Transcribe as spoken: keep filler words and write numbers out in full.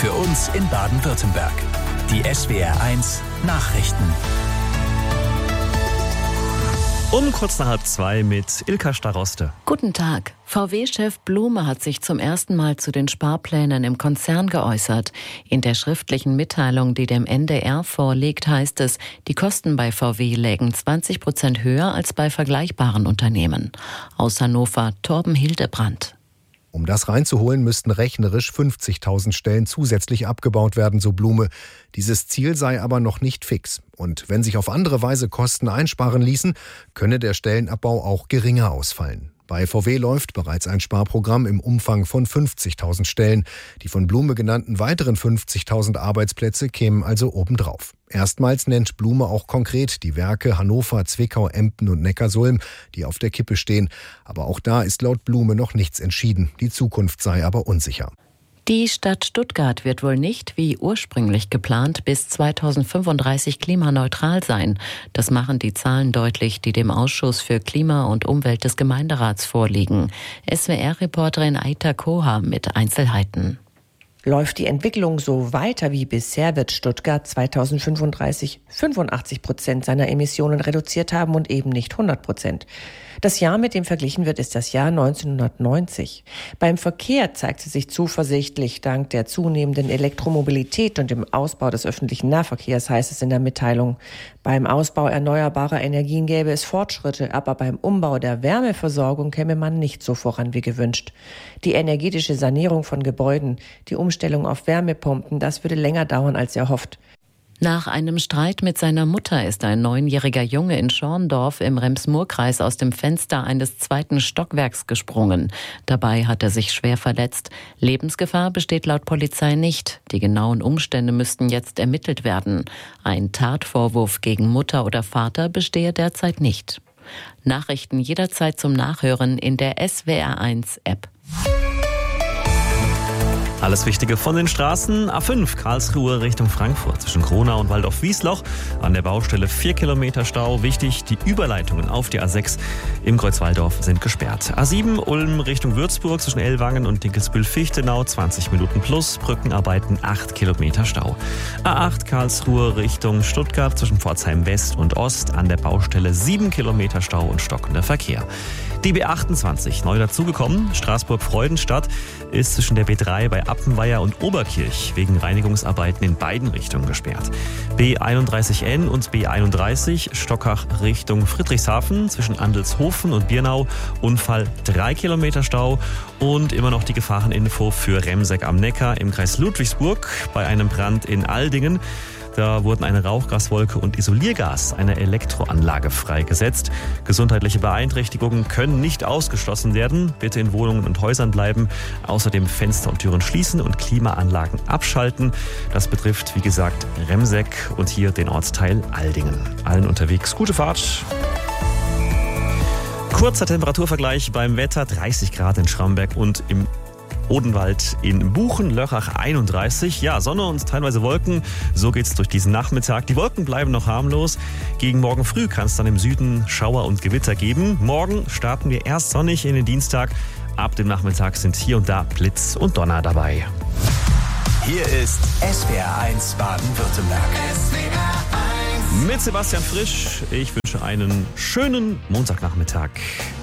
Für uns in Baden-Württemberg. Die S W R eins Nachrichten. Um kurz nach halb zwei mit Ilka Staroste. Guten Tag. V W-Chef Blume hat sich zum ersten Mal zu den Sparplänen im Konzern geäußert. In der schriftlichen Mitteilung, die dem N D R vorliegt, heißt es, die Kosten bei V W lägen zwanzig Prozent höher als bei vergleichbaren Unternehmen. Aus Hannover, Torben Hildebrandt. Um das reinzuholen, müssten rechnerisch fünfzigtausend Stellen zusätzlich abgebaut werden, so Blume. Dieses Ziel sei aber noch nicht fix. Und wenn sich auf andere Weise Kosten einsparen ließen, könne der Stellenabbau auch geringer ausfallen. Bei V W läuft bereits ein Sparprogramm im Umfang von fünfzigtausend Stellen. Die von Blume genannten weiteren fünfzigtausend Arbeitsplätze kämen also obendrauf. Erstmals nennt Blume auch konkret die Werke Hannover, Zwickau, Emden und Neckarsulm, die auf der Kippe stehen. Aber auch da ist laut Blume noch nichts entschieden. Die Zukunft sei aber unsicher. Die Stadt Stuttgart wird wohl nicht, wie ursprünglich geplant, bis zweitausendfünfunddreißig klimaneutral sein. Das machen die Zahlen deutlich, die dem Ausschuss für Klima und Umwelt des Gemeinderats vorliegen. S W R-Reporterin Aita Koha mit Einzelheiten. Läuft die Entwicklung so weiter wie bisher, wird Stuttgart zweitausendfünfunddreißig fünfundachtzig Prozent seiner Emissionen reduziert haben und eben nicht hundert Prozent. Das Jahr, mit dem verglichen wird, ist das Jahr neunzehnhundertneunzig. Beim Verkehr zeigt sie sich zuversichtlich. Dank der zunehmenden Elektromobilität und dem Ausbau des öffentlichen Nahverkehrs, heißt es in der Mitteilung. Beim Ausbau erneuerbarer Energien gäbe es Fortschritte, aber beim Umbau der Wärmeversorgung käme man nicht so voran wie gewünscht. Die energetische Sanierung von Gebäuden, die Umstellung auf Wärmepumpen, das würde länger dauern als erhofft. Nach einem Streit mit seiner Mutter ist ein neunjähriger Junge in Schorndorf im Rems-Murr-Kreis aus dem Fenster eines zweiten Stockwerks gesprungen. Dabei hat er sich schwer verletzt. Lebensgefahr besteht laut Polizei nicht. Die genauen Umstände müssten jetzt ermittelt werden. Ein Tatvorwurf gegen Mutter oder Vater bestehe derzeit nicht. Nachrichten jederzeit zum Nachhören in der S W R eins App. Alles Wichtige von den Straßen. A fünf Karlsruhe Richtung Frankfurt zwischen Kronau und Waldorf-Wiesloch. An der Baustelle vier Kilometer Stau. Wichtig, die Überleitungen auf die A sechs im Kreuzwaldorf sind gesperrt. A sieben Ulm Richtung Würzburg zwischen Ellwangen und Dinkelsbühl-Fichtenau zwanzig Minuten plus. Brückenarbeiten acht Kilometer Stau. A acht Karlsruhe Richtung Stuttgart zwischen Pforzheim West und Ost. An der Baustelle sieben Kilometer Stau und stockender Verkehr. Die B achtundzwanzig, neu dazugekommen, Straßburg-Freudenstadt, ist zwischen der B drei bei Appenweier und Oberkirch wegen Reinigungsarbeiten in beiden Richtungen gesperrt. B einunddreißig N und B einunddreißig, Stockach Richtung Friedrichshafen, zwischen Andelshofen und Birnau, Unfall drei Kilometer Stau. Und immer noch die Gefahreninfo für Remseck am Neckar im Kreis Ludwigsburg bei einem Brand in Aldingen. Da wurden eine Rauchgaswolke und Isoliergas einer Elektroanlage freigesetzt. Gesundheitliche Beeinträchtigungen können nicht ausgeschlossen werden. Bitte in Wohnungen und Häusern bleiben. Außerdem Fenster und Türen schließen und Klimaanlagen abschalten. Das betrifft, wie gesagt, Remseck und hier den Ortsteil Aldingen. Allen unterwegs gute Fahrt. Kurzer Temperaturvergleich beim Wetter. dreißig Grad in Schramberg und im Odenwald in Buchen-Lörrach einunddreißig. Ja, Sonne und teilweise Wolken. So geht's durch diesen Nachmittag. Die Wolken bleiben noch harmlos. Gegen morgen früh kann es dann im Süden Schauer und Gewitter geben. Morgen starten wir erst sonnig in den Dienstag. Ab dem Nachmittag sind hier und da Blitz und Donner dabei. Hier ist S W R eins Baden-Württemberg. S W R eins. Mit Sebastian Frisch. Ich wünsche einen schönen Montagnachmittag.